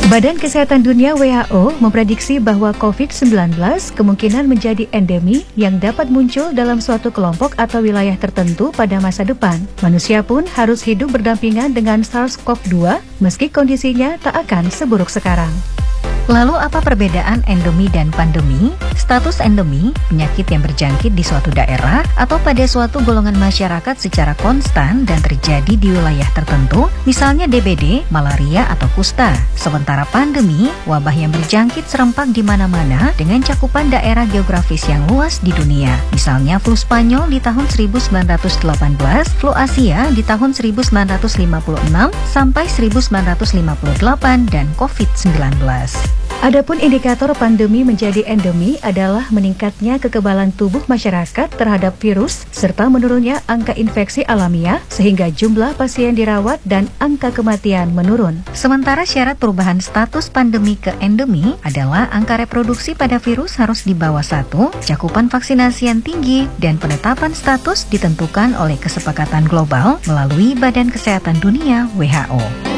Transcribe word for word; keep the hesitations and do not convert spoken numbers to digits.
Badan Kesehatan Dunia W H O memprediksi bahwa covid sembilan belas kemungkinan menjadi endemi yang dapat muncul dalam suatu kelompok atau wilayah tertentu pada masa depan. Manusia pun harus hidup berdampingan dengan SARS-CoV dua meski kondisinya tak akan seburuk sekarang. Lalu apa perbedaan endemi dan pandemi? Status endemi, penyakit yang berjangkit di suatu daerah atau pada suatu golongan masyarakat secara konstan dan terjadi di wilayah tertentu, misalnya D B D, malaria atau kusta. Sementara pandemi, wabah yang berjangkit serempak di mana-mana dengan cakupan daerah geografis yang luas di dunia. Misalnya flu Spanyol di tahun seribu sembilan ratus delapan belas, flu Asia di tahun seribu sembilan ratus lima puluh enam sampai seribu sembilan ratus lima puluh delapan dan covid sembilan belas. Adapun indikator pandemi menjadi endemi adalah meningkatnya kekebalan tubuh masyarakat terhadap virus serta menurunnya angka infeksi alamiah sehingga jumlah pasien dirawat dan angka kematian menurun. Sementara syarat perubahan status pandemi ke endemi adalah angka reproduksi pada virus harus di bawah satu, cakupan vaksinasi yang tinggi, dan penetapan status ditentukan oleh kesepakatan global melalui Badan Kesehatan Dunia W H O.